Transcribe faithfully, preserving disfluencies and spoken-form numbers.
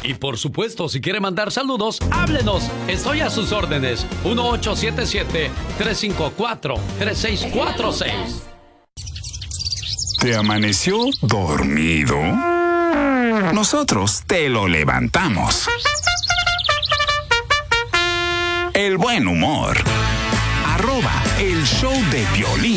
Y por supuesto, si quiere mandar saludos, háblenos. Estoy a sus órdenes. uno ocho siete siete, tres cinco cuatro, tres seis cuatro seis. ¿Te amaneció dormido? Nosotros te lo levantamos. El buen humor. Arroba el show de Piolín.